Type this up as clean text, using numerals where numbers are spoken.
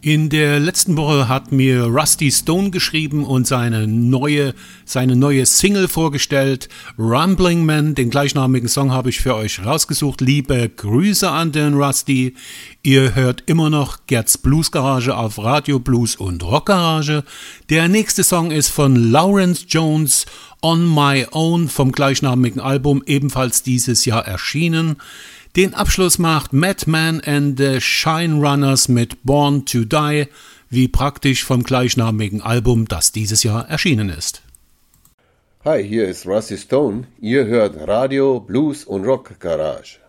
In der letzten Woche hat mir Rusty Stone geschrieben und seine neue Single vorgestellt. Rumbling Man, den gleichnamigen Song habe ich für euch rausgesucht. Liebe Grüße an den Rusty. Ihr hört immer noch Gerds Blues Garage auf Radio Blues und Rock Garage. Der nächste Song ist von Lawrence Jones, On My Own, vom gleichnamigen Album, ebenfalls dieses Jahr erschienen. Den Abschluss macht Madman and the Shine Runners mit Born to Die, wie praktisch vom gleichnamigen Album, das dieses Jahr erschienen ist. Hi, hier ist Rusty Stone. Ihr hört Radio Blues und Rock Garage.